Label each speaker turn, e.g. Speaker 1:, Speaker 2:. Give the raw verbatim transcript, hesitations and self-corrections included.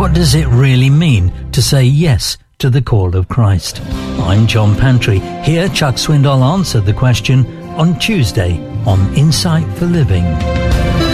Speaker 1: What does it really mean to say yes to the call of Christ? I'm John Pantry. Here, Chuck Swindoll answered the question on Tuesday on Insight for Living.